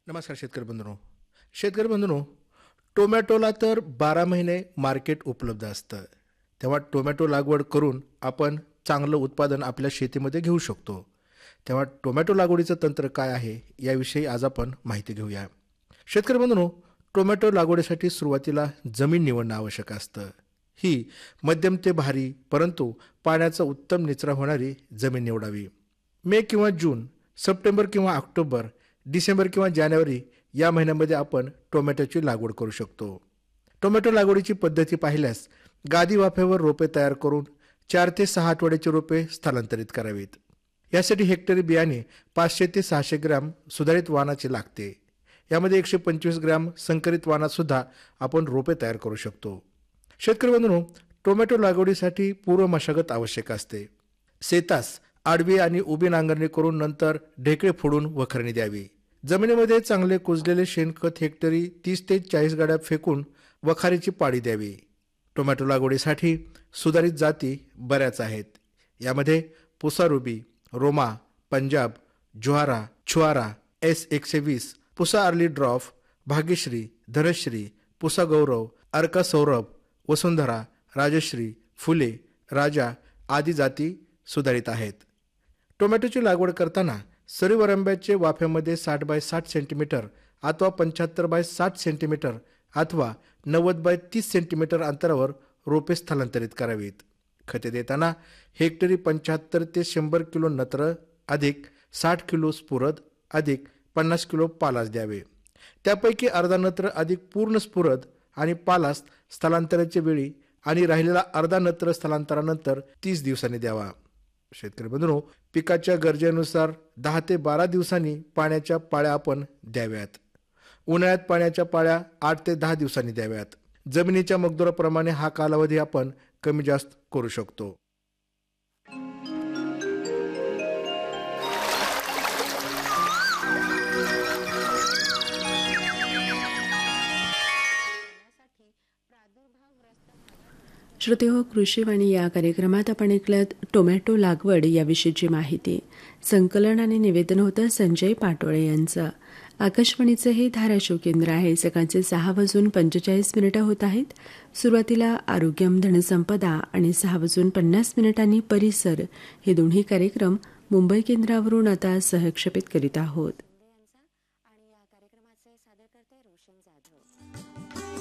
नमस्कार शेतकरी बंधूंनो, टोमॅटोला तर 12 महिने मार्केट उपलब्ध असतं. तेव्हा टोमॅटो लागवड करून आपण चांगलं उत्पादन आपल्या शेतीमध्ये घेऊ शकतो. तेव्हा टोमॅटो लागवडीचं तंत्र काय आहे याविषयी आज आपण माहिती घेऊया. शेतकरी बंधूंनो, टोमॅटो लागवडीसाठी सुरुवातीला जमीन निवडणं आवश्यक असतं. ही मध्यम ते भारी परंतु पाण्याचा उत्तम निचरा होणारी जमीन निवडावी. मे किंवा जून, सप्टेंबर किंवा ऑक्टोबर, डिसेंबर किंवा जानेवारी या महिन्यामध्ये आपण टोमॅटोची लागवड करू शकतो. टोमॅटो लागवडीची पद्धती पाहिल्यास गादी वाफेवर रोपे तयार करून 4 ते 6 आठवड्याची रोपे स्थलांतरित करावीत. यासाठी हेक्टरी बियाणे 500 ते 600 ग्रॅम सुधारित वाणाचे लागते. यामध्ये 125 ग्रॅम संकरित वाणात सुद्धा आपण रोपे तयार करू शकतो. शेतकरी बंधूंनो, टोमॅटो लागवडीसाठी पूर्व मशागत आवश्यक असते. शेतास आडवी आणि उभी नांगरणी करून नंतर ढेकळे फोडून वखरणी द्यावी. जमिनीमध्ये चांगले कुजलेले शेणखत हेक्टरी 30 ते 40 गाड्या फेकून वखारीची पाडी द्यावी. टोमॅटो लागवडीसाठी सुधारित जाती बऱ्याच आहेत. यामध्ये पुसा रुबी, रोमा, पंजाब, जोहारा, छुआरा, S120, पुसा अर्ली ड्रॉफ, भाग्यश्री, धनश्री, पुसा गौरव, अर्का सौरभ, वसुंधरा, राजश्री, फुले, राजा आदी जाती सुधारित आहेत. टोमॅटोची लागवड करताना सरीवरंब्याचे वाफ्यामध्ये 60 बाय 60 सेंटीमीटर अथवा 75 बाय 60 सेंटीमीटर अथवा 90 बाय 30 सेंटीमीटर अंतरावर रोपे स्थलांतरित करावीत. खते देताना हेक्टरी 75 ते 100 किलो नत्र अधिक 60 किलो स्फुरद अधिक 50 किलो पालास द्यावे. त्यापैकी अर्धा नत्र अधिक पूर्ण स्फुरद आणि पालास स्थलांतराच्या वेळी आणि राहिलेला अर्धा नत्र स्थलांतरानंतर 30 दिवसांनी द्यावा. शेतकरी बंधूंनो, पिकाच्या गरजेनुसार 10 ते 12 दिवसांनी पाण्याच्या पाळ्या आपण द्याव्यात. उन्हाळ्यात पाण्याच्या पाळ्या 8 ते 10 दिवसांनी द्याव्यात. जमिनीच्या मगदुराप्रमाणे हा कालावधी आपण कमी जास्त करू शकतो. श्रोतेहो, कृषीवाणी या कार्यक्रमात आपण ऐकलं टोमॅटो लागवड याविषयीची माहिती. संकलन आणि निवेदन होतं संजय पाटोळे यांचं. आकाशवाणीचं हे धाराशिव केंद्र आहे. सकाळचे 6:45 होत आहेत. सुरुवातीला आरोग्यम धनसंपदा आणि 6:50 परिसर हे दोन्ही कार्यक्रम मुंबई केंद्रावरून आता सहक्षेपित करीत आहोत.